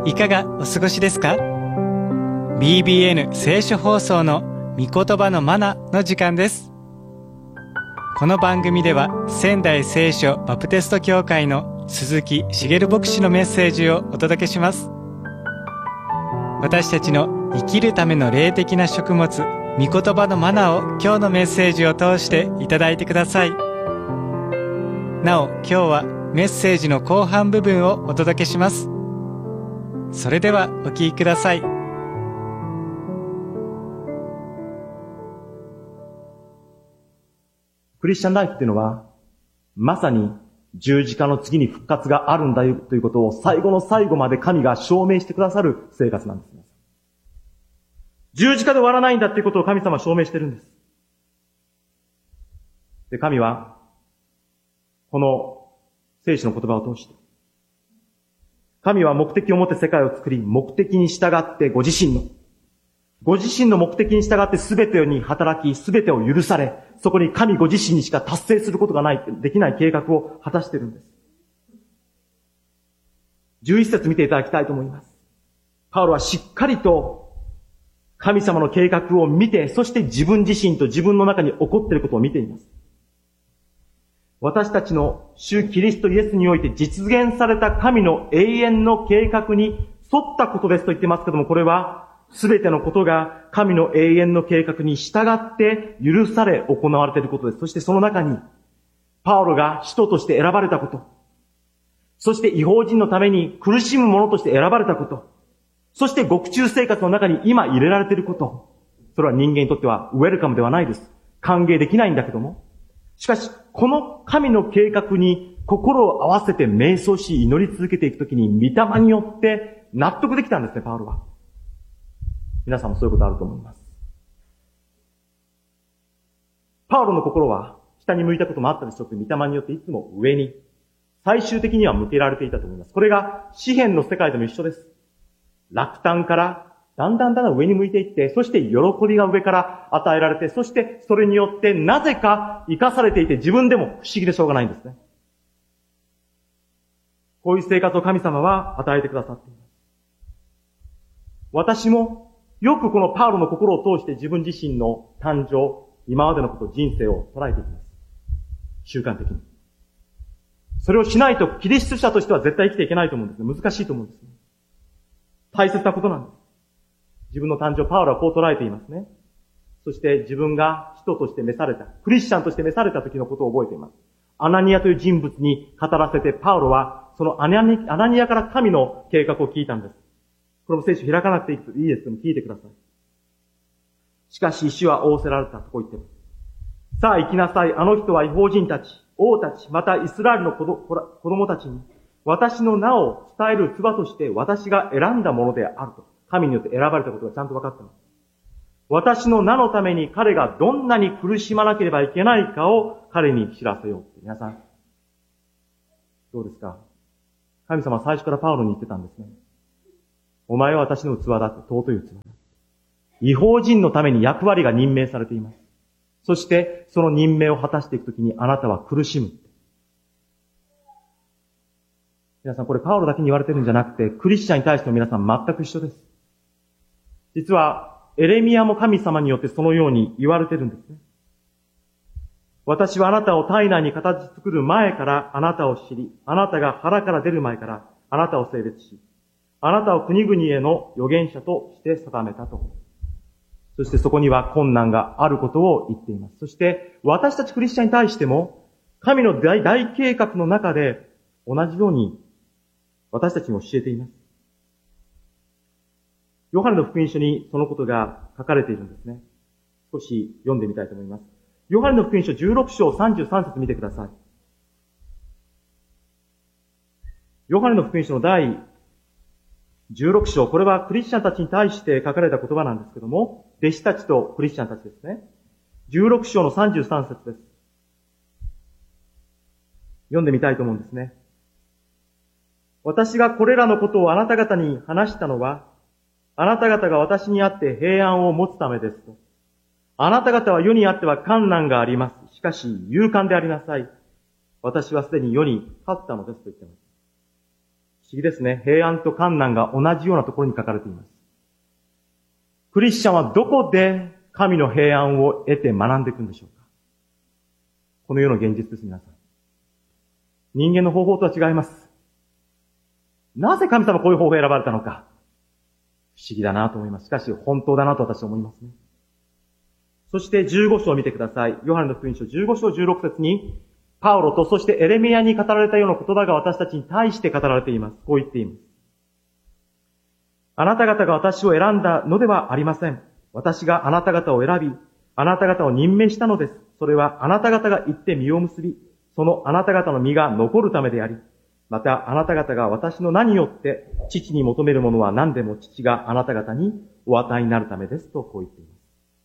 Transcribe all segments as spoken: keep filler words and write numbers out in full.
いかがお過ごしですか？ ビービーエヌ 聖書放送の御言葉のマナの時間です。この番組では仙台聖書バプテスト教会の鈴木茂牧師のメッセージをお届けします。私たちの生きるための霊的な食物、御言葉のマナを今日のメッセージを通していただいてください。なお、今日はメッセージの後半部分をお届けします。それではお聞きください。 クリスチャンライフっていうのは、まさに十字架の次に復活があるんだよということを最後の最後まで神が証明してくださる生活なんです。十字架で終わらないんだっていうことを神様は証明してるんです。で、神は、この聖書の言葉を通して、神は目的を持って世界を作り、目的に従ってご自身の、ご自身の目的に従って全てに働き、全てを許され、そこに神ご自身にしか達成することがない、できない計画を果たしているんです。じゅういっ節見ていただきたいと思います。パウロはしっかりと神様の計画を見て、そして自分自身と自分の中に起こっていることを見ています。私たちの主キリストイエスにおいて実現された神の永遠の計画に沿ったことですと言ってますけども、これはすべてのことが神の永遠の計画に従って許され行われていることです。そしてその中にパウロが使徒として選ばれたこと、そして異邦人のために苦しむ者として選ばれたこと、そして獄中生活の中に今入れられていること、それは人間にとってはウェルカムではないです。歓迎できないんだけども、しかしこの神の計画に心を合わせて瞑想し祈り続けていくときに御霊によって納得できたんですね、パウロは。皆さんもそういうことあると思います。パウロの心は下に向いたこともあったでしょうけど、御霊によっていつも上に、最終的には向けられていたと思います。これが詩篇の世界でも一緒です。落胆からだんだんだんだん上に向いていって、そして喜びが上から与えられて、そしてそれによってなぜか生かされていて自分でも不思議でしょうがないんですね。こういう生活を神様は与えてくださっています。私もよくこのパウロの心を通して自分自身の誕生、今までのこと、人生を捉えていきます。習慣的に。それをしないとキリスト者としては絶対生きていけないと思うんですね。難しいと思うんですね。大切なことなんです。自分の誕生、パウロはこう捉えていますね。そして自分が人として召された、クリスチャンとして召された時のことを覚えています。アナニアという人物に語らせて、パウロはそのアナニア、アナニアから神の計画を聞いたんです。これも聖書開かなくていいですけども聞いてください。しかし石は仰せられたとこう言っています。さあ行きなさい。あの人は異邦人たち、王たち、またイスラエルの子供たちに、私の名を伝える器として私が選んだものであると。神によって選ばれたことがちゃんと分かっています。私の名のために彼がどんなに苦しまなければいけないかを彼に知らせようって。皆さん、どうですか？神様は最初からパウロに言ってたんですね。お前は私の器だって、尊い器だ。異邦人のために役割が任命されています。そしてその任命を果たしていくときにあなたは苦しむ。皆さん、これパウロだけに言われてるんじゃなくて、クリスチャンに対しても皆さん全く一緒です。実は、エレミヤも神様によってそのように言われてるんですね。私はあなたを体内に形作る前からあなたを知り、あなたが腹から出る前からあなたを性別し、あなたを国々への預言者として定めたと。そしてそこには困難があることを言っています。そして私たちクリスチャンに対しても、神の 大, 大計画の中で同じように私たちに教えています。ヨハネの福音書にそのことが書かれているんですね。少し読んでみたいと思います。ヨハネの福音書じゅうろく章さんじゅうさん節見てください。ヨハネの福音書の第じゅうろく章、これはクリスチャンたちに対して書かれた言葉なんですけども、弟子たちとクリスチャンたちですね。じゅうろく章のさんじゅうさん節です。読んでみたいと思うんですね。私がこれらのことをあなた方に話したのは、あなた方が私にあって平安を持つためですと。あなた方は世にあっては困難があります。しかし勇敢でありなさい。私はすでに世に勝ったのですと言っています。 議ですね。平安と困難が同じようなところに書かれています。クリスチャンはどこで神の平安を得て学んでいくんでしょうか。この世の現実です、皆さん。人間の方法とは違います。なぜ神様はこういう方法を選ばれたのか。不思議だなと思います。しかし本当だなと私は思いますね。そしてじゅうご章を見てください。ヨハネの福音書じゅうご章じゅうろく節に、パウロとそしてエレミヤに語られたような言葉が私たちに対して語られています。こう言っています。あなた方が私を選んだのではありません。私があなた方を選び、あなた方を任命したのです。それはあなた方が行って実を結び、そのあなた方の実が残るためであり、またあなた方が私の名によって父に求めるものは何でも父があなた方にお与えになるためですとこう言っています。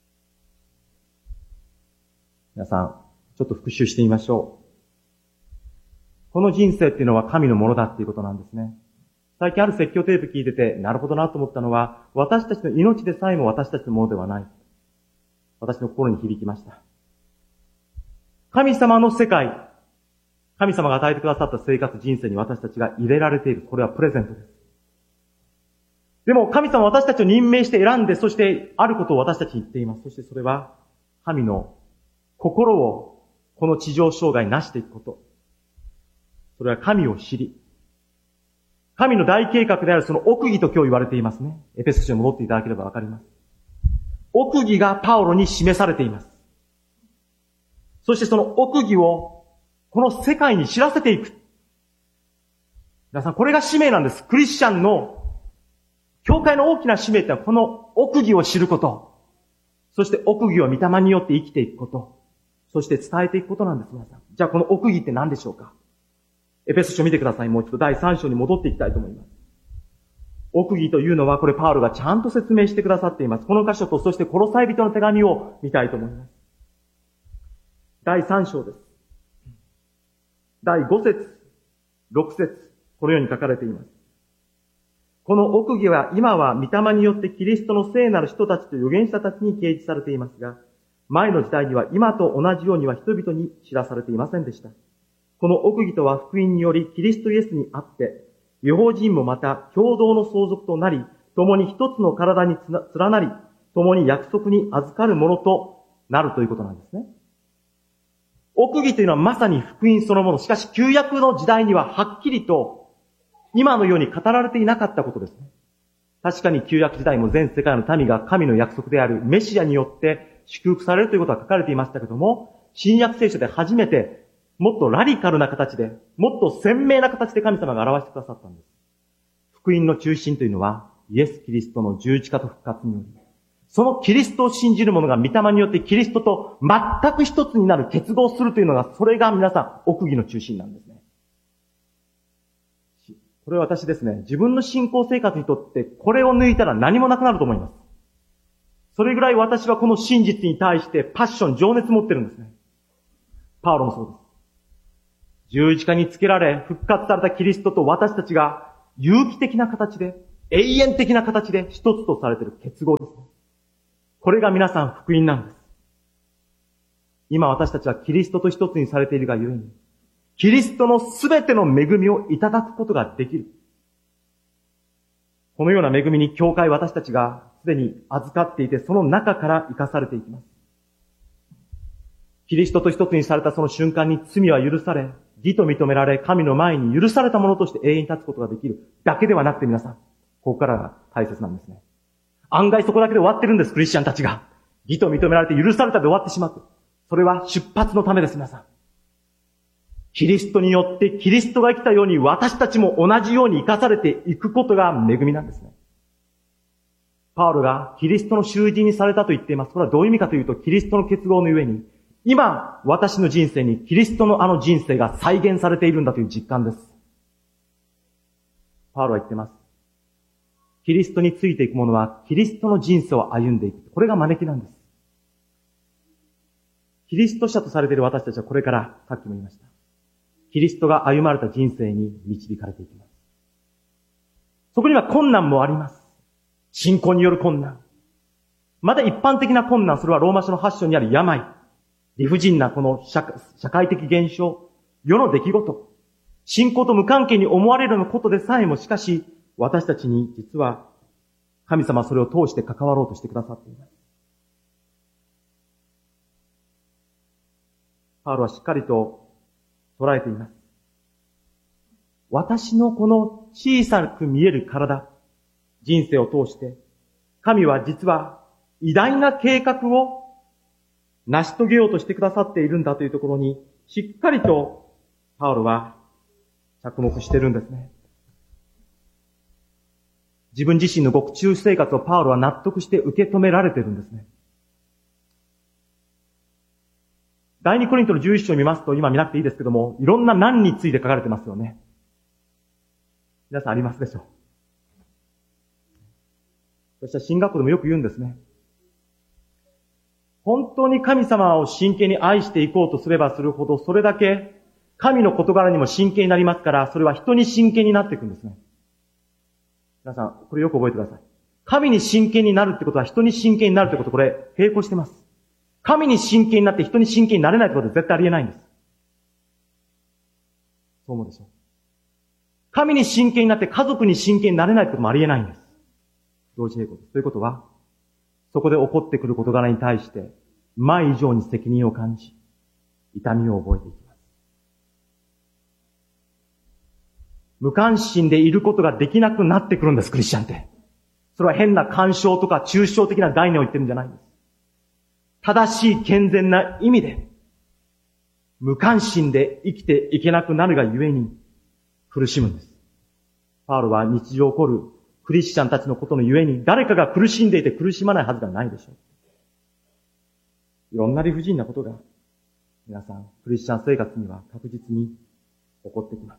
皆さん、ちょっと復習してみましょう。この人生っていうのは神のものだっていうことなんですね。最近ある説教テープ聞いてて、なるほどなと思ったのは、私たちの命でさえも私たちのものではない。私の心に響きました。神様の世界、神様が与えてくださった生活人生に私たちが入れられている。これはプレゼントです。でも神様は私たちを任命して選んで、そしてあることを私たちに言っています。そしてそれは、神の心をこの地上生涯に成していくこと。それは神を知り、神の大計画であるその奥義と今日言われていますね。エペソ書に戻っていただければわかります。奥義がパウロに示されています。そしてその奥義をこの世界に知らせていく。皆さん、これが使命なんです。クリスチャンの教会の大きな使命ってのはこの奥義を知ること。そして奥義を御霊によって生きていくこと。そして伝えていくことなんです。皆さん。じゃあこの奥義って何でしょうか。エペソ書見てください。もう一度だいさん章に戻っていきたいと思います。奥義というのはこれパウロがちゃんと説明してくださっています。この箇所とそしてコロサイ人の手紙を見たいと思います。だいさん章です。だいご節、ろく節、このように書かれています。この奥義は今は御霊によってキリストの聖なる人たちと預言者たちに掲示されていますが、前の時代には今と同じようには人々に知らされていませんでした。この奥義とは福音によりキリストイエスにあって、異邦人もまた共同の相続となり、共に一つの体に連なり、共に約束に預かるものとなるということなんですね。奥義というのはまさに福音そのもの。しかし旧約の時代にははっきりと今のように語られていなかったことですね。確かに旧約時代も全世界の民が神の約束であるメシアによって祝福されるということは書かれていましたけども、新約聖書で初めてもっとラディカルな形で、もっと鮮明な形で神様が表してくださったんです。福音の中心というのは、イエス・キリストの十字架と復活により、そのキリストを信じる者が御霊によってキリストと全く一つになる結合するというのが、それが皆さん、奥義の中心なんですね。これは私ですね、自分の信仰生活にとって、これを抜いたら何もなくなると思います。それぐらい私はこの真実に対してパッション、情熱持ってるんですね。パウロもそうです。十字架につけられ、復活されたキリストと私たちが有機的な形で、永遠的な形で一つとされている結合ですね。これが皆さん福音なんです。今私たちはキリストと一つにされているがゆえに、キリストのすべての恵みをいただくことができる。このような恵みに教会私たちがすでに預かっていて、その中から生かされていきます。キリストと一つにされたその瞬間に罪は許され、義と認められ、神の前に許されたものとして永遠に立つことができるだけではなくて皆さん、ここからが大切なんですね。案外そこだけで終わってるんです、クリスチャンたちが。義と認められて許されたで終わってしまう。それは出発のためです、皆さん。キリストによってキリストが生きたように私たちも同じように生かされていくことが恵みなんですね。パウロがキリストの囚人にされたと言っています。これはどういう意味かというと、キリストの結合のゆえに、今、私の人生にキリストのあの人生が再現されているんだという実感です。パウロは言っています。キリストについていく者は、キリストの人生を歩んでいく。これが招きなんです。キリスト者とされている私たちはこれから、さっきも言いました。キリストが歩まれた人生に導かれていきます。そこには困難もあります。信仰による困難。また一般的な困難、それはローマ書のはち章にある病。理不尽なこの社会的現象、世の出来事、 信仰と無関係に思われるようなことでさえも、しかし、私たちに実は、神様はそれを通して関わろうとしてくださっています。パウロはしっかりと捉えています。私のこの小さく見える体、人生を通して、神は実は偉大な計画を成し遂げようとしてくださっているんだというところに、しっかりとパウロは着目しているんですね。自分自身の獄中生活をパウロは納得して受け止められているんですね。第二コリントのじゅういっ章を見ますと、今見なくていいですけども、いろんな難について書かれてますよね。皆さんありますでしょう。私は進学校でもよく言うんですね。本当に神様を真剣に愛していこうとすればするほど、それだけ神の事柄にも真剣になりますから、それは人に真剣になっていくんですね。皆さん、これよく覚えてください。神に真剣になるってことは人に真剣になるってこと、これ並行してます。神に真剣になって人に真剣になれないってことは絶対ありえないんです。そう思うでしょう。神に真剣になって家族に真剣になれないってこともありえないんです。同時並行です。ということは、そこで起こってくる事柄に対して、前以上に責任を感じ、痛みを覚えていきます。無関心でいることができなくなってくるんです、クリスチャンって。それは変な干渉とか抽象的な概念を言ってるんじゃないんです。正しい健全な意味で、無関心で生きていけなくなるがゆえに苦しむんです。パウロは日常起こるクリスチャンたちのことのゆえに、誰かが苦しんでいて苦しまないはずがないでしょう。いろんな理不尽なことが、皆さん、クリスチャン生活には確実に起こってきます。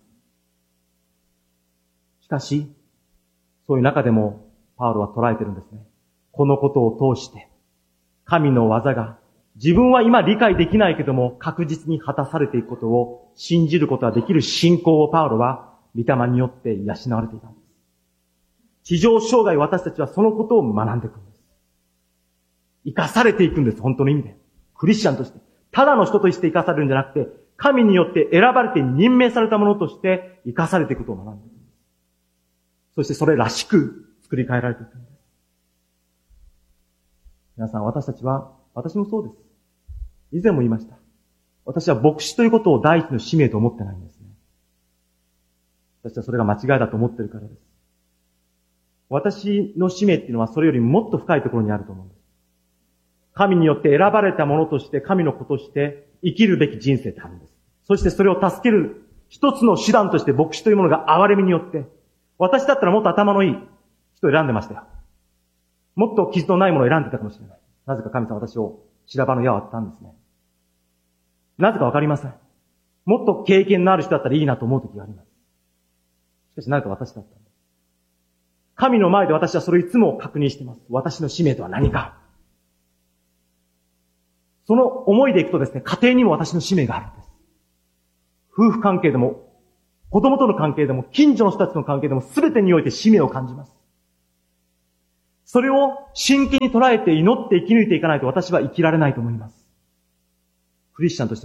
しかし、そういう中でも、パウロは捉えてるんですね。このことを通して、神の技が、自分は今理解できないけども、確実に果たされていくことを信じることができる信仰をパウロは、御霊によって養われていたんです。地上生涯私たちはそのことを学んでいくんです。生かされていくんです、本当の意味で。クリスチャンとして。ただの人として生かされるんじゃなくて、神によって選ばれて任命されたものとして生かされていくことを学んでいくんです。そしてそれらしく作り変えられていくんです。皆さん、私たちは、私もそうです。以前も言いました。私は牧師ということを第一の使命と思ってないんですね。私はそれが間違いだと思ってるからです。私の使命っていうのはそれよりもっと深いところにあると思うんです。神によって選ばれたものとして、神の子として生きるべき人生ってあるんです。そしてそれを助ける一つの手段として牧師というものが憐れみによって、私だったらもっと頭のいい人を選んでましたよ。もっと傷のないものを選んでたかもしれない。なぜか神様は私を修羅場の矢を当てたんですね。なぜかわかりません。もっと経験のある人だったらいいなと思う時があります。しかしなぜか私だったんです。神の前で私はそれをいつも確認しています。私の使命とは何か。その思いでいくとですね、家庭にも私の使命があるんです。夫婦関係でも、子供との関係でも、近所の人たちの関係でも、全てにおいて使命を感じます。それを真剣に捉えて祈って生き抜いていかないと私は生きられないと思います。クリスチャンとして